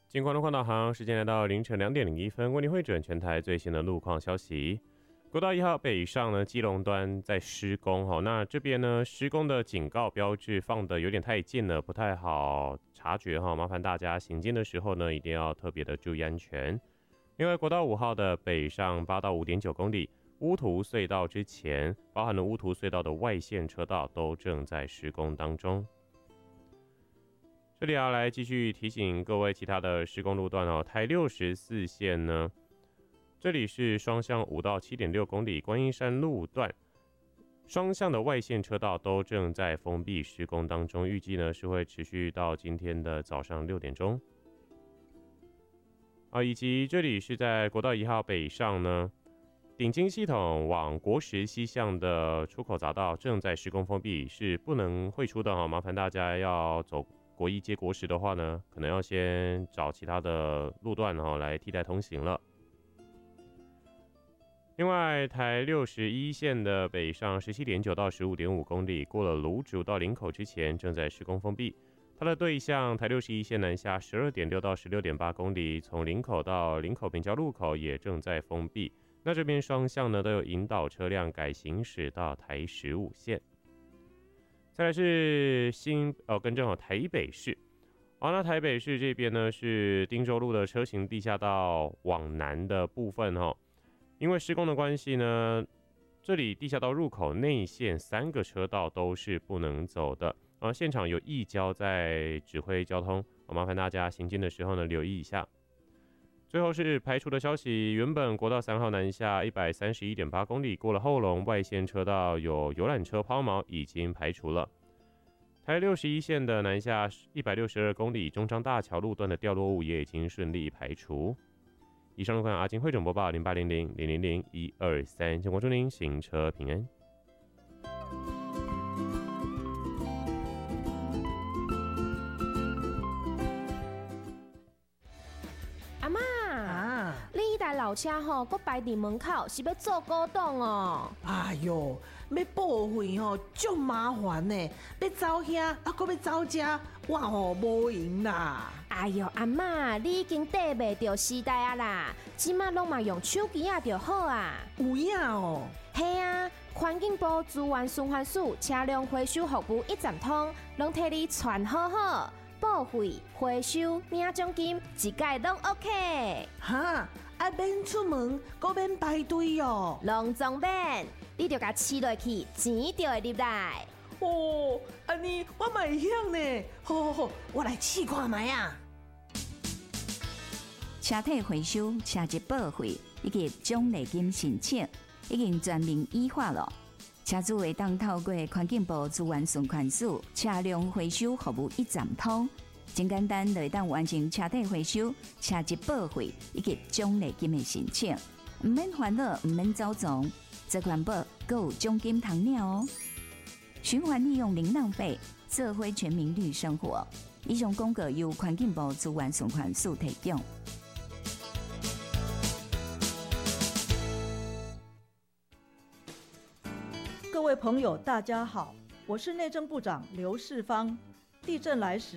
经广东广导航，时间来到凌晨2:01，为您汇整全台最新的路况消息。国道1号北上呢，基隆端在施工那这边呢施工的警告标志放得有点太近了，不太好察觉麻烦大家行进的时候呢，一定要特别的注意安全。另外，国道5号的北上8到5.9公里，乌涂隧道之前，包含了乌涂隧道的外线车道都正在施工当中。这里要来继续提醒各位其他的施工路段台64线呢，这里是双向5到7.6公里，观音山路段双向的外线车道都正在封闭施工当中，预计呢是会持续到今天的早上6点钟。以及这里是在国道1号北上呢，顶金系统往国十西向的出口匝道正在施工封闭，是不能汇出的麻烦大家要走国一接国十的话呢，可能要先找其他的路段来替代通行了。另外，台61线的北上17.9到15.5公里，过了芦竹到林口之前正在施工封闭。它的对向台61线南下12.6到16.8公里，从林口到林口平交路口也正在封闭。那这边双向呢都有引导车辆改行驶到台15线。再来是更正台北市。那台北市这边呢是汀州路的车行地下道往南的部分因为施工的关系呢，这里地下道入口内线3个车道都是不能走的。现场有义交在指挥交通，麻烦大家行进的时候呢留意一下。最后是排除的消息，原本国道3号南下131.8公里，过了后龙外线车道有游览车抛锚，已经排除了。台61线的南下162公里，中彰大桥路段的掉落物也已经顺利排除。以上路况阿金汇总播报0800000123，请我祝您行车平安。 阿嬷你迄台老车搁摆伫门口，是要做古董哦？ 哎哟，要报废足麻烦呢，要走遐搁要走遮，我无闲啦。 哎哟，阿嬷，你已经跟袂着时代啊啦，即马拢嘛用手机就好啊。 有影哦。 嘿啊，环境部资源循环署车辆回收服务一站通，拢替你传好好。报废、回收、领奖金，一概拢 OK。 哈，免出门，搁免排队哦。 拢总免，你就甲饲落去，钱就会入来。 哦，安尼我嘛会晓呢。好，我来试看卖啊。 车体回收、车籍报废以及奖励金申请，已经全面依法了。车主会当透过环境部资源循环署车辆回收服务一站通，真简单就会当完成车体回收、车籍报废以及奖励金的申请，唔免烦恼，唔免走总，这环保还有奖金通领哦。循环利用零浪费，社会全民绿生活。以上广告由环境部资源循环署提供。 各位朋友，大家好，我是内政部长刘世芳。地震来时，